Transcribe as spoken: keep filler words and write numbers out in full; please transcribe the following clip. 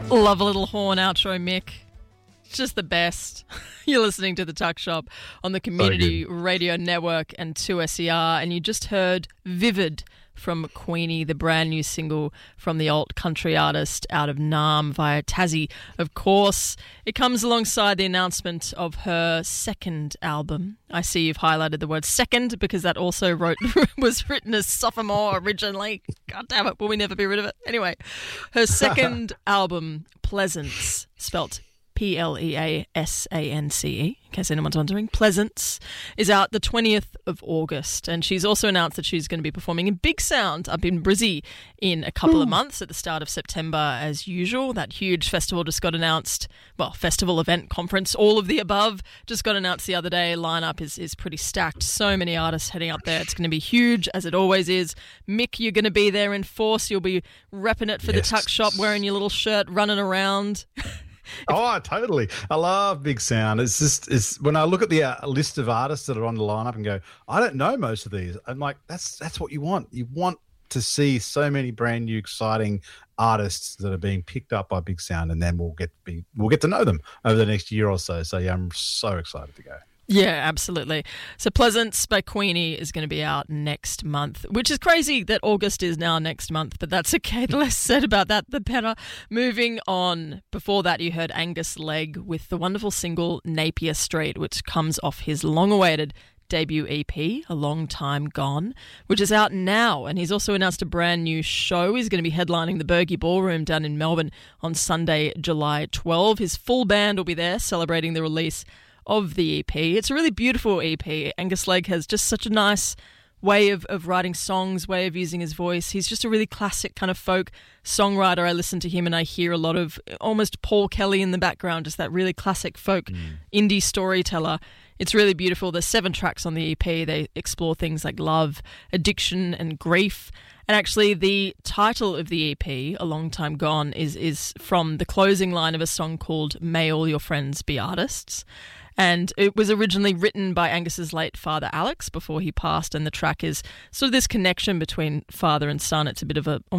Love a little horn outro, Mick. Just the best. You're listening to The Tuck Shop on the Community So Radio Network and two S E R, and you just heard Vivid from Queenie, the brand new single from the alt country artist out of Naarm via Tassie. Of course, it comes alongside the announcement of her second album. I see you've highlighted the word second because that also wrote was written as sophomore originally. God damn it, will we never be rid of it? Anyway, her second album, Pleasance, spelt P L E A S A N C E, in case anyone's wondering. Pleasance is out the twentieth of August, and she's also announced that she's going to be performing in Big Sound up in Brizzy in a couple of months at the start of September as usual. That huge festival just got announced, well, festival, event, conference, all of the above, just got announced the other day. Lineup is, is pretty stacked. So many artists heading up there. It's going to be huge, as it always is. Mick, you're going to be there in force. You'll be repping it for Yes. the Tuck Shop, wearing your little shirt, running around. Oh, totally. I love Big Sound. It's just, it's when I look at the uh, list of artists that are on the lineup and go, I don't know most of these. I'm like, that's that's what you want. You want to see so many brand new, exciting artists that are being picked up by Big Sound, and then we'll get be we'll get to know them over the next year or so. So yeah, I'm so excited to go. Yeah, absolutely. So Pleasance by Queenie is going to be out next month, which is crazy that August is now next month, but that's okay. The less said about that, the better. Moving on, before that you heard Angus Legg with the wonderful single Napier Street, which comes off his long-awaited debut E P, A Long Time Gone, which is out now. And he's also announced a brand new show. He's going to be headlining the Bergie Ballroom down in Melbourne on Sunday, July twelfth. His full band will be there celebrating the release of the E P. It's a really beautiful E P. Angus Legg has just such a nice way of, of writing songs, way of using his voice. He's just a really classic kind of folk songwriter. I listen to him and I hear a lot of almost Paul Kelly in the background, just that really classic folk mm. indie storyteller. It's really beautiful. There's seven tracks on the E P. They explore things like love, addiction and grief. And actually the title of the E P, A Long Time Gone, is, is from the closing line of a song called May All Your Friends Be Artists. And it was originally written by Angus's late father, Alex, before he passed. And the track is sort of this connection between father and son. It's a bit of a